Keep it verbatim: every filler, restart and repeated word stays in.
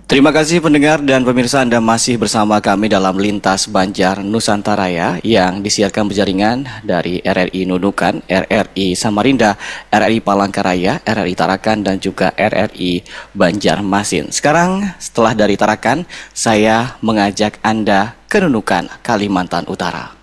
Terima kasih pendengar dan pemirsa, Anda masih bersama kami dalam Lintas Banjar Nusantara ya, yang disiarkan berjaringan dari R R I Nunukan, R R I Samarinda, R R I Palangkaraya, R R I Tarakan, dan juga R R I Banjarmasin. Sekarang setelah dari Tarakan, saya mengajak Anda ke Nunukan, Kalimantan Utara.